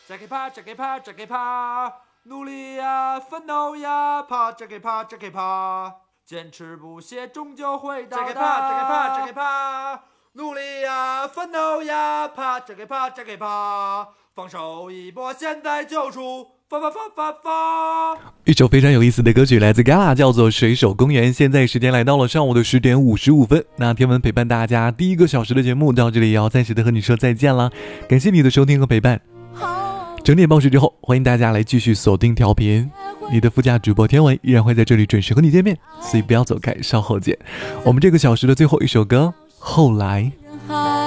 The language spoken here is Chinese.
再给爬，再给爬，再给爬，努力呀，奋斗呀，爬，再给爬，再给爬，坚持不懈，终究会到达。再给爬，再给爬，再给爬，努力呀，奋斗呀，爬，再给爬，再给爬，放手一搏，现在就出。 一首非常有意思的歌曲来自 Gala， 叫做《水手公园》。现在时间来到了上午的10点55分。那天文陪伴大家第一个小时的节目到这里，也要暂时的和你说再见了。感谢你的收听和陪伴。整点报时之后，欢迎大家来继续锁定调频。你的副驾主播天文依然会在这里准时和你见面，所以不要走开，稍后见。我们这个小时的最后一首歌，后来。